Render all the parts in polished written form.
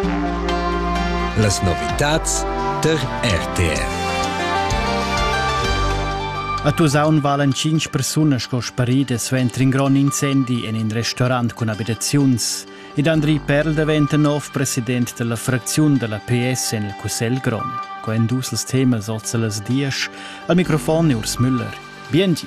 Las novitats der RTR. A Tusaun valen 5 persunas co sparidas ventri in gran incendi in restaurant con abitaziuns. Ed Andrei Perl diventa nuovo presidente della frazione della PS nel Cussel Gron. Con dus temas ozza las 10, al microfono Urs Müller. Biengi.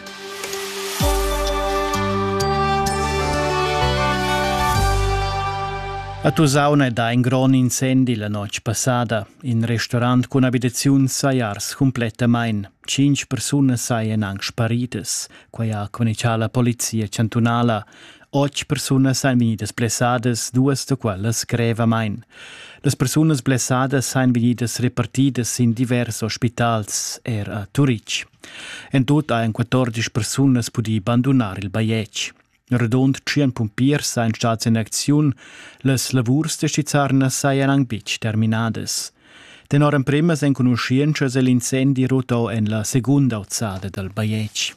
A Tusaun è da un gran incendi la notte passata. In ristorant con abitazione sei ars completamente. 5 persone seien anche sparidas. Qua ha comunicato la polizia cantonala. 8 persone seien venidas blessadas, 2 de quelles gravemente. Le persone blessadas seien venidas repartidas in diversi ospitals a Turic. In tutto ha 14 persone potuto abbandonare il baiec. Redond 100 pompiers seien stati in azione, les lavurs de Schizarna seien anche terminadas. Tenor in prima sen conoscenza se l'incendi rotò in la seconda alzada del baiec.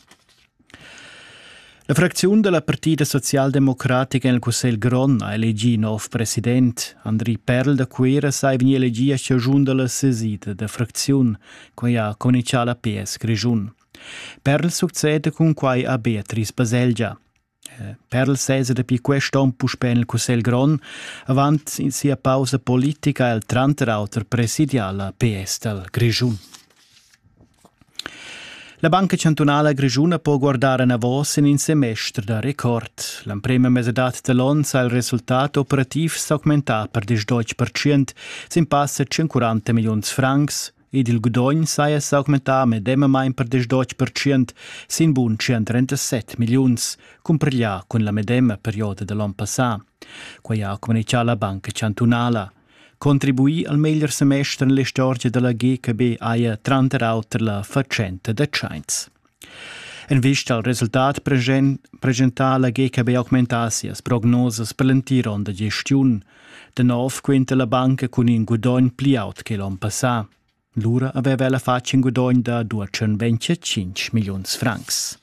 La frazione della Partita Socialdemocratica nel Cussel Gron ha elegito nuovo presidente. Andrei Perl da Quera sai venire elegito a giunta la sesida da frazione, che ha comunicato la PS Grigiun. Perl succede con quai a Beatrice Baselgia. Perl sese da pi questo puspen il Cussel Gron avant in sia pausa politica il tranterauter presidiala PS del Grigiun. La Banca Cantonala Grigiuna può guardare una voce in semestre da record. La prima mesedat dell'anno sa il risultato operativo s'augmenta per 12%, sin passa 140 milioni francs, ed il guadagno sa augmenta medemain per 12%, sin bun 137 milioni, compariglia con la medema periodo dell'anno passato. Qua ha comunicato la Banca Cantonala. Contribuì al miglior semestre nelle storie della GKB a 30 la faccenda da Chains. In vista al risultato presenta la GKB augmentasi as prognoses per l'intero da gestione. De nuovo quinta la banca con un guadagno più alto che l'anno passato. L'ura aveva la faccia in guadagno da 225 milioni francs.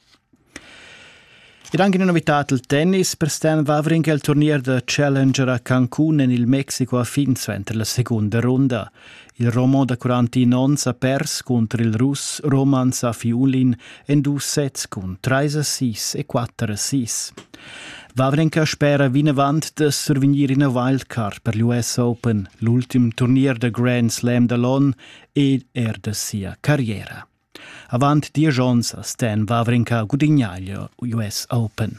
Ed anche una novità del tennis, per Stan Wawrinka il turnier da Challenger a Cancun nel Messico a Finzo entro la seconda ronda. Il Romo da 49 ha perso contro il Rus Roman Safiulin in 2 sets con 3-6 e 4-6. Wawrinka spera vinavant de survenire in una wildcard per l'US Open, l'ultimo turnier da Grand Slam dall'anno ed da sia carriera. Avant 10 giorni Stan Wawrinka guadagnaglia US Open.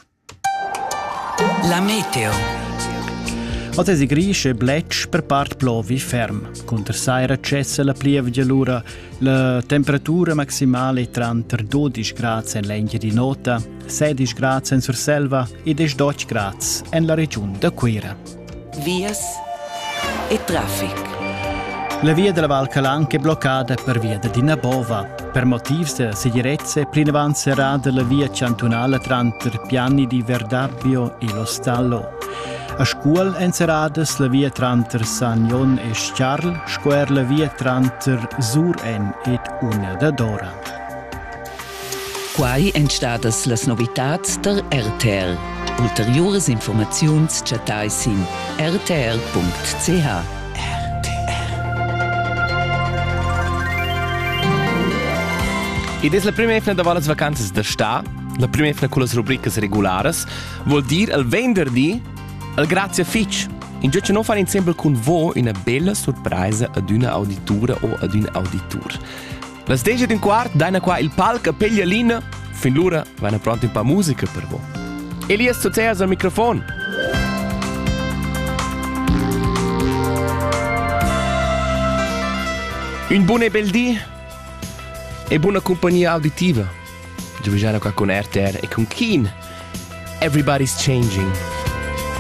La meteo. Oggi si grisce e blecci per parte plovi ferm. Contra saira cessa la pievgia l'ura. La temperatura maximale tra 12 gradi in Lenghia di Nota, 16 gradi in Surselva e 12 gradi in la regione da Quera. Vias e traffic. La via della Val Calanca è bloccata per via di Nabova. Per motivi di sicurezza, prima sarà la via cantonale tra Piani di Verdabbio e lo Stallo. A scuola in Serades la via tra San Jon e Sciarl, square la via tra Sur-En ed Una da Dora. Quai entstadas las novitats der RTR. Ulteriores informaziuns chatais in rtr.ch. Ed es la prima efna da valas vacanzas da sta, la prima efna con las rubricas regulares, vuol dir al venerdì al Grazia Fitch. In già non fare insieme con voi una bella sorpresa ad una auditura o ad un auditor. Las 10:15 danno qua il palco a Peglialina, fin l'ora vanno pronti un po' musica per voi. Elias Sozeas al microfono. Un buon e bel dì e buona compagnia auditiva. Già qua con RTR e con Keen. Everybody's changing.